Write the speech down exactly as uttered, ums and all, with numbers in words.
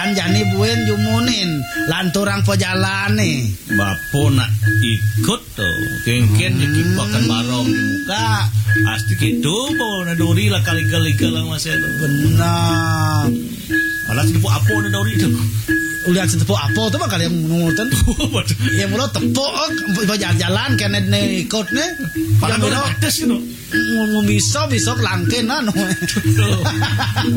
jani buen jumunin lanturang pejalane. Bapo nak ikut tuh. Kengken dikipakan barong di muka. Asti gitu po na dori lah kali-kali lang masih tuh. Benar. Alas di po apo na dori tuh. Ulihat tepuk apa tuh bakal yang nonton. Ya mulo tepuk jalan-jalan kene ne ikut ne. Padahal atas itu. Mau bisa bisa langken anu.